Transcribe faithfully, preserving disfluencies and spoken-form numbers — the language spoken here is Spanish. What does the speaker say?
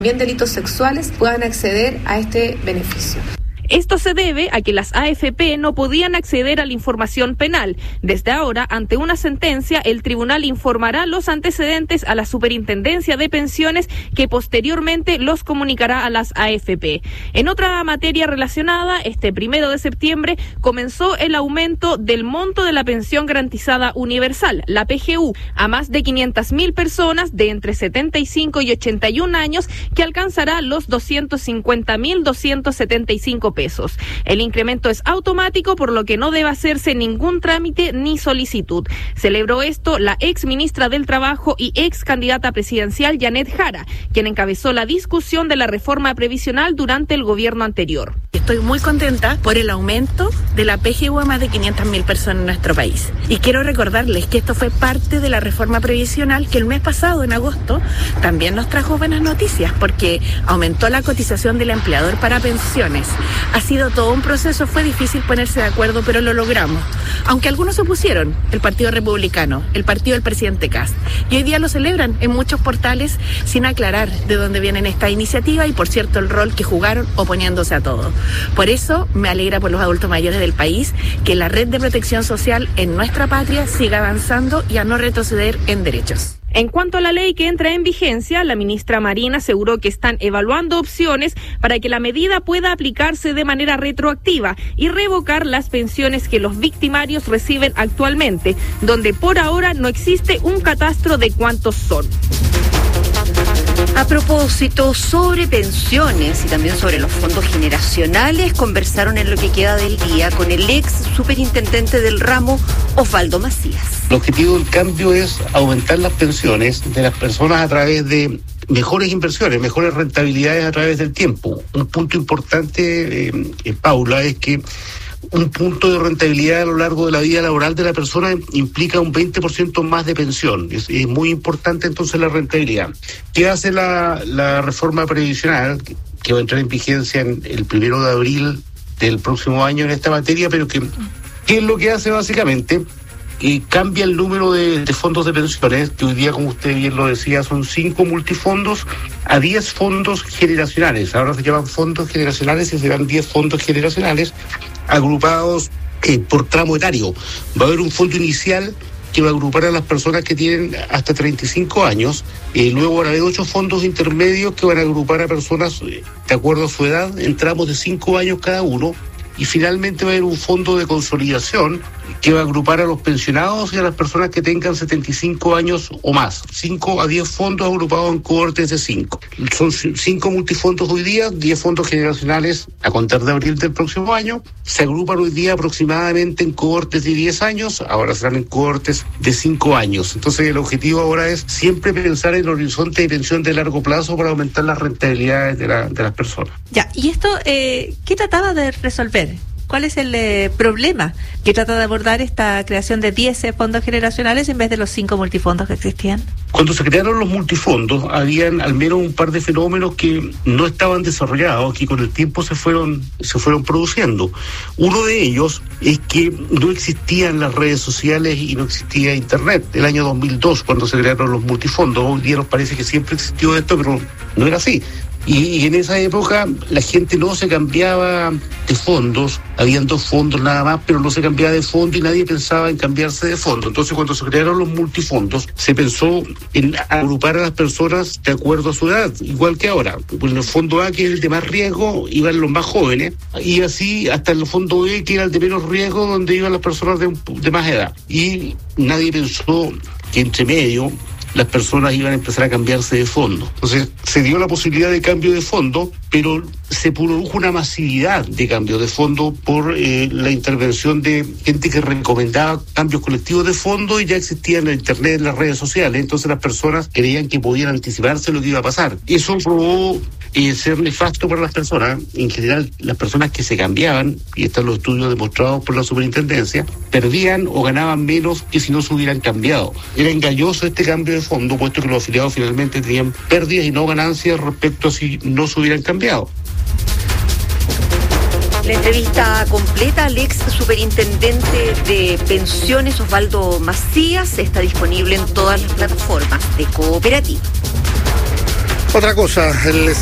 también delitos sexuales puedan acceder a este beneficio. Esto se debe a que las A F P no podían acceder a la información penal. Desde ahora, ante una sentencia, el tribunal informará los antecedentes a la Superintendencia de Pensiones, que posteriormente los comunicará a las A F P. En otra materia relacionada, este primero de septiembre comenzó el aumento del monto de la pensión garantizada universal, la P G U, a más de quinientas mil personas de entre setenta y cinco y ochenta y un años, que alcanzará los doscientos cincuenta mil doscientos setenta y cinco pesos. El incremento es automático, por lo que no debe hacerse ningún trámite ni solicitud. Celebró esto la ex ministra del Trabajo y ex candidata presidencial Janet Jara, quien encabezó la discusión de la reforma previsional durante el gobierno anterior. Estoy muy contenta por el aumento de la P G U a más de quinientas mil personas en nuestro país. Y quiero recordarles que esto fue parte de la reforma previsional que el mes pasado, en agosto, también nos trajo buenas noticias, porque aumentó la cotización del empleador para pensiones. Ha sido todo un proceso, fue difícil ponerse de acuerdo, pero lo logramos. Aunque algunos se opusieron, el Partido Republicano, el partido del presidente Kast. Y hoy día lo celebran en muchos portales sin aclarar de dónde viene esta iniciativa y, por cierto, el rol que jugaron oponiéndose a todo. Por eso me alegra por los adultos mayores del país que la red de protección social en nuestra patria siga avanzando y a no retroceder en derechos. En cuanto a la ley que entra en vigencia, la ministra Marina aseguró que están evaluando opciones para que la medida pueda aplicarse de manera retroactiva y revocar las pensiones que los victimarios reciben actualmente, donde por ahora no existe un catastro de cuántos son. A propósito, sobre pensiones y también sobre los fondos generacionales, conversaron en lo que queda del día con el ex superintendente del ramo, Osvaldo Macías. El objetivo del cambio es aumentar las pensiones de las personas a través de mejores inversiones, mejores rentabilidades a través del tiempo. Un punto importante, eh, eh, Paula, es que un punto de rentabilidad a lo largo de la vida laboral de la persona implica un veinte por ciento más de pensión. Es, es muy importante entonces la rentabilidad. ¿Qué hace la, la reforma previsional, que va a entrar en vigencia en el primero de abril del próximo año en esta materia? Pero que, ¿qué es lo que hace básicamente? Que cambia el número de, de fondos de pensiones, que hoy día, como usted bien lo decía, son cinco multifondos a diez fondos generacionales. Ahora se llaman fondos generacionales y serán diez fondos generacionales agrupados eh, por tramo etario. Va a haber un fondo inicial que va a agrupar a las personas que tienen hasta treinta y cinco años. Eh, luego van a haber ocho fondos intermedios que van a agrupar a personas eh, de acuerdo a su edad en tramos de cinco años cada uno. Y finalmente va a haber un fondo de consolidación que va a agrupar a los pensionados y a las personas que tengan setenta y cinco años o más. cinco a diez fondos agrupados en cohortes de cinco. Son cinco multifondos hoy día, diez fondos generacionales a contar de abril del próximo año. Se agrupan hoy día aproximadamente en cohortes de diez años, ahora serán en cohortes de cinco años. Entonces el objetivo ahora es siempre pensar en el horizonte de pensión de largo plazo para aumentar las rentabilidades de, la, de las personas. Ya, y esto, eh, ¿qué trataba de resolver? ¿Cuál es el eh, problema que trata de abordar esta creación de diez fondos generacionales en vez de los cinco multifondos que existían? Cuando se crearon los multifondos, habían al menos un par de fenómenos que no estaban desarrollados, que con el tiempo se fueron, se fueron produciendo. Uno de ellos es que no existían las redes sociales y no existía Internet. El año dos mil dos, cuando se crearon los multifondos, hoy día nos parece que siempre existió esto, pero no era así. Y, y en esa época la gente no se cambiaba de fondos, habían dos fondos nada más, pero no se cambiaba de fondo y nadie pensaba en cambiarse de fondo. Entonces, cuando se crearon los multifondos, se pensó en agrupar a las personas de acuerdo a su edad, igual que ahora. En el fondo A, que es el de más riesgo, iban los más jóvenes, y así hasta el fondo B, que era el de menos riesgo, donde iban las personas de, de más edad. Y nadie pensó que entre medio las personas iban a empezar a cambiarse de fondo. Entonces se dio la posibilidad de cambio de fondo, pero se produjo una masividad de cambio de fondo por eh, la intervención de gente que recomendaba cambios colectivos de fondo, y ya existía en la internet, en las redes sociales. Entonces las personas creían que podían anticiparse lo que iba a pasar. Eso probó eh, ser nefasto para las personas. En general, las personas que se cambiaban, y están los estudios demostrados por la superintendencia, perdían o ganaban menos que si no se hubieran cambiado. Era engañoso este cambio de fondo, puesto que los afiliados finalmente tenían pérdidas y no ganancias respecto a si no se hubieran cambiado. La entrevista completa al ex superintendente de pensiones, Osvaldo Macías, está disponible en todas las plataformas de Cooperativa. Otra cosa, el